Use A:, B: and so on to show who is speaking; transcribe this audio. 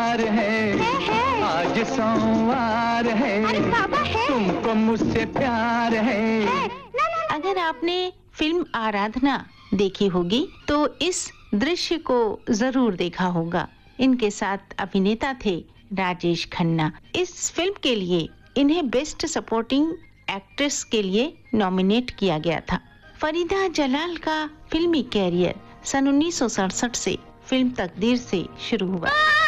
A: प्यार है, आज सोमवार है,
B: अरे बाबा है,
A: तुमको मुझसे प्यार है।
C: अगर आपने फिल्म आराधना देखी होगी तो इस दृश्य को जरूर देखा होगा। इनके साथ अभिनेता थे राजेश खन्ना। इस फिल्म के लिए इन्हें बेस्ट सपोर्टिंग एक्ट्रेस के लिए नॉमिनेट किया गया था। फरीदा जलाल का फिल्मी कैरियर सन 1967 से फिल्म तकदीर से शुरू हुआ।